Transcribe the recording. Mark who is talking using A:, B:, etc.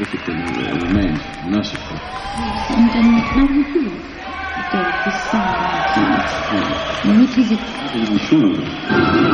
A: difficult remains, merciful.
B: Yes, and how do you feel? This song, what is it?
A: Not even sure.